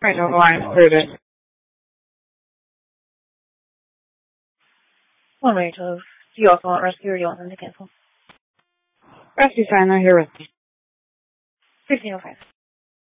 I don't know why I screwed it. One rate of. Do you also want rescue or do you want them to cancel? Rescue's fine, they're here with me. 1505.